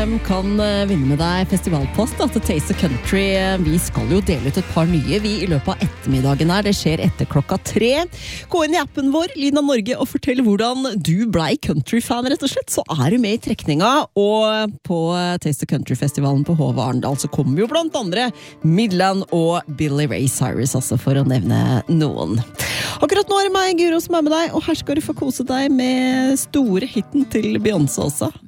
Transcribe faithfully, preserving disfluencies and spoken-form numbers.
hvem kan vinne med deg festivalpost da, til Taste of Country. Vi skal jo dele ut et par nye vi i løpet av ettermiddagen her. Det skjer etter klokka tre. Gå inn i appen vår, Lyden av Norge, og fortell hvordan du ble countryfan, rett og slett. Så er du med i trekninga, og på Taste of Country-festivalen på Hove Arendal så kommer jo blant andre Midland og Billy Ray Cyrus, altså for å nevne noen. Akkurat nå er det meg, Guro, som er med deg, og her skal du få kose deg med store hitten til Beyoncé også.